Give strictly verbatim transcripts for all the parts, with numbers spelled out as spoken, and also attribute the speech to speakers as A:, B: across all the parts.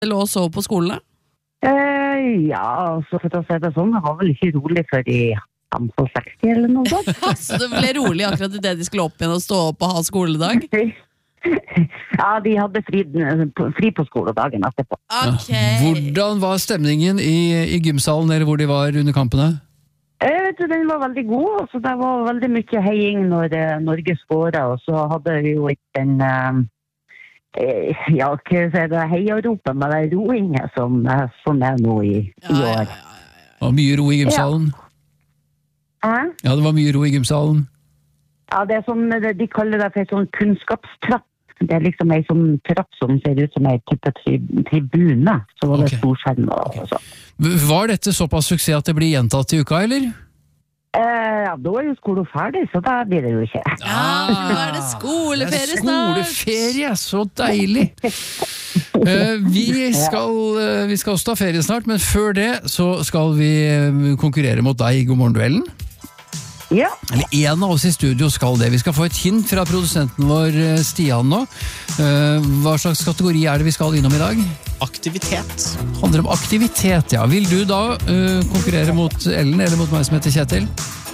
A: lå og sov på skolen?
B: Eh, ja, så for å si det sånn, det var vel ikke rolig før i seksti eller noe sånt.
A: Så det ble rolig akkurat i det de skulle opp igjen og stå opp og ha skoledag?
B: Ja, de hadde fri, fri på skoledagen etterpå.
A: Okay.
C: Hvordan var stemningen i, i gymsalen, eller hvor de var under kampene?
B: Jeg vet, den var veldig god, så det var veldig mye heiing når eh, Norge skåret, og så hadde vi jo ikke den... Eh, Ja, hva er det heiaropet med det roinget som, som er nå i, i år.
A: Ja, ja, ja, ja.
C: Det var mye ro i gymsalen.
B: Hæ?
C: Ja, det var mye ro i gymsalen.
B: Ja, det er sånn, de kaller det for sånn kunnskapstrapp. Det er liksom en sånn trapp som ser ut som en type tri tribune. Så var det
C: Ok.
B: storskjerm og
C: Ok.
B: sånn.
C: Var dette såpass suksess at det blir gjentatt i uka, eller?
B: Eh, ja, da er jo skolen ferdig, så da blir det jo ikke.
A: Ja, nå er det skoleferie snart.
C: Skoleferie, så deilig! Eh, vi, skal, eh, vi skal også ta ferie snart, men før det så skal vi eh, konkurrere mot deg i God morgen duellen.
B: Ja,
C: Eller en av oss i studio skal det. Vi skal få et hint fra produsenten vår eh, Stian nå. Eh, Hva slags kategori er det vi skal innom i dag?
D: Aktivitet.
C: Handler om aktivitet, ja. Vil du da eh, konkurrere mot Ellen eller mot meg som heter Kjetil?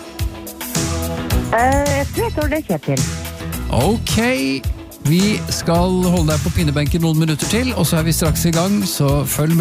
B: eh, jeg tror jeg tar det, Kjetil.
C: Ok, vi skal holde deg på pinnebenken noen minutter til, og så er vi straks i gang, så følg med.